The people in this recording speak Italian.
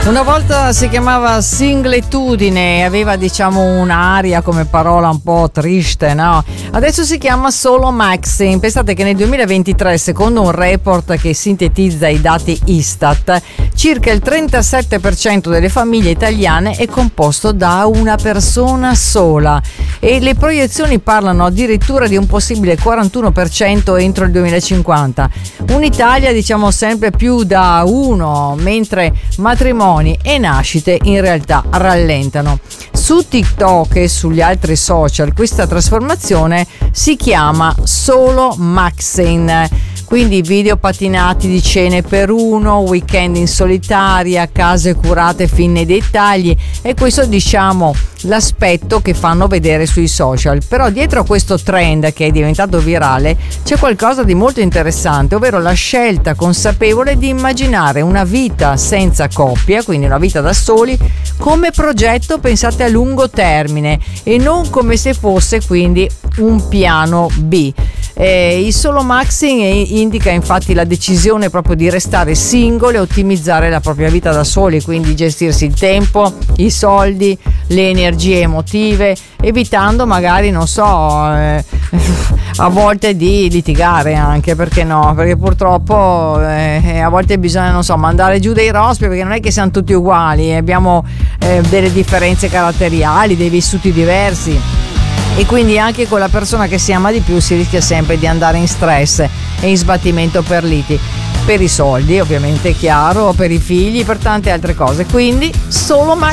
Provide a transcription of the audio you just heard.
Una volta si chiamava Singletudine, aveva diciamo un'aria come parola un po' triste, no? Adesso si chiama solo Maxing. Pensate che nel 2023, secondo un report che sintetizza i dati Istat, circa il 37% delle famiglie italiane è composto da una persona sola e le proiezioni parlano addirittura di un possibile 41% entro il 2050. Un'Italia diciamo sempre più da uno, mentre matrimoni e nascite in realtà rallentano. Su TikTok e sugli altri social questa trasformazione si chiama solo Maxing. Quindi video patinati di cene per uno, weekend in solitaria, case curate fin nei dettagli, e questo diciamo l'aspetto che fanno vedere sui social. Però dietro a questo trend che è diventato virale c'è qualcosa di molto interessante, ovvero la scelta consapevole di immaginare una vita senza coppia, quindi una vita da soli, come progetto, pensate, a lungo termine e non come se fosse quindi un piano B. Il solo maxing indica infatti la decisione proprio di restare singoli e ottimizzare la propria vita da soli, quindi gestirsi il tempo, i soldi, le energie emotive, evitando magari, non so, a volte di litigare anche, perché no? Perché purtroppo a volte bisogna, non so, mandare giù dei rospi, perché non è che siamo tutti uguali, abbiamo delle differenze caratteriali, dei vissuti diversi. E quindi anche con la persona che si ama di più si rischia sempre di andare in stress e in sbattimento per liti, per i soldi ovviamente, chiaro, per i figli, per tante altre cose. Quindi solo